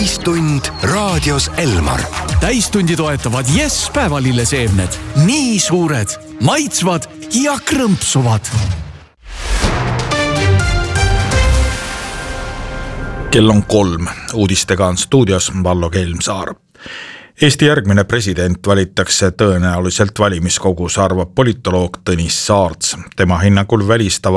täistund raadios Elmar. Täistundi toetavad Yes päevalilleseemned. Nii suured, maitsvad ja krõmpsuvad. Kell on 3. Uudistega on stuudios Vallo Kelmsaar. Eesti järgmine president valitakse tõenäoliselt valimiskogus, arvab politoloog Tõnis Saarts. Tema hinnangul välistava